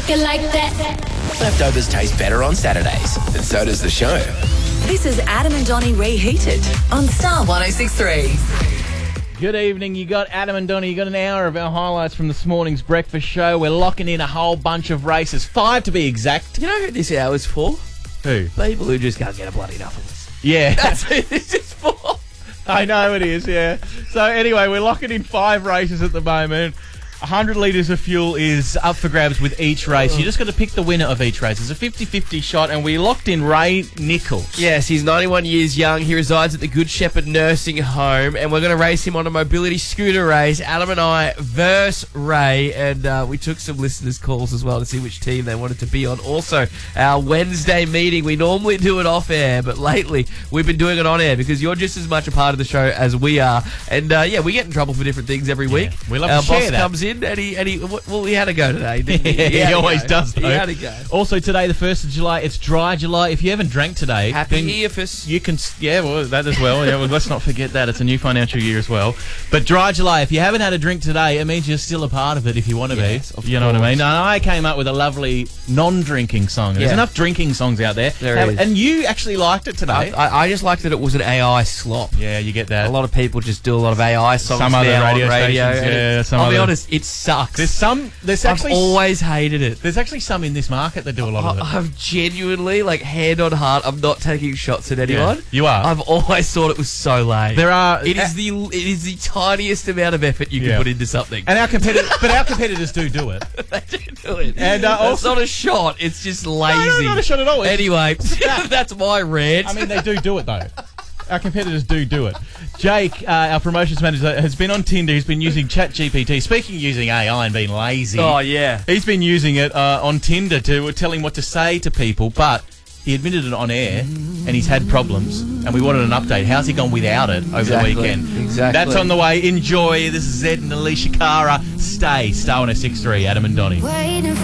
it like that. Leftovers taste better on Saturdays, and so does the show. This is Adam and Donnie Reheated on Star 106.3. Good evening. You got Adam and Donnie. You got an hour of our highlights from this morning's breakfast show. We're locking in a whole bunch of races, 5 to be exact. You know who this hour's for? Who? People who just can't get a bloody enough of this. Yeah. That's who this is for. I know it is, yeah. So anyway, we're locking in 5 races at the moment. 100 litres of fuel is up for grabs with each race. You just got to pick the winner of each race. It's a 50-50 shot, and we locked in Ray Nichols. Yes, he's 91 years young. He resides at the Good Shepherd Nursing Home, and we're going to race him on a mobility scooter race. Adam and I versus Ray, and we took some listeners' calls as well to see which team they wanted to be on. Also, our Wednesday meeting, we normally do it off-air, but lately we've been doing it on-air because you're just as much a part of the show as we are. And, we get in trouble for different things every week. We love our to share boss that. comes in, and he had a go today, didn't he? He always does, though. He had a go. Also, today, the 1st of July, it's Dry July. If you haven't drank today... Happy then Earfus. You can... Yeah, well, that as well. Yeah, well, let's not forget that. It's a new financial year as well. But Dry July, if you haven't had a drink today, it means you're still a part of it if you want to be. You know what I mean? And I came up with a lovely non-drinking song. There's enough drinking songs out there. There is. And you actually liked it today. I just liked that it was an AI slop. Yeah, you get that. A lot of people just do a lot of AI songs Some other now radio on radio. stations, yeah, some I'll be other- honest, it sucks. There's I've actually always hated it. there's actually some in this market that do a lot of it. I've genuinely, hand on heart, I'm not taking shots at anyone. Yeah, you are. I've always thought it was so lame. There are It is the tiniest amount of effort you can Yeah. put into something. and our competitors do it. They do it. And, It's also- not a shot. It's just lazy. not a shot at all. It's- Anyway, that's my rant. I mean, they do it, though. Our competitors do it. Jake, our promotions manager, has been on Tinder. He's been using ChatGPT. Speaking of using AI and being lazy. Oh, yeah. He's been using it on Tinder to tell him what to say to people, but he admitted it on air, and he's had problems, and we wanted an update. How's he gone without it over the weekend? Exactly. That's on the way. Enjoy. This is Zed and Alicia Cara. Stay. Star 106.3, Adam and Donnie. Waiting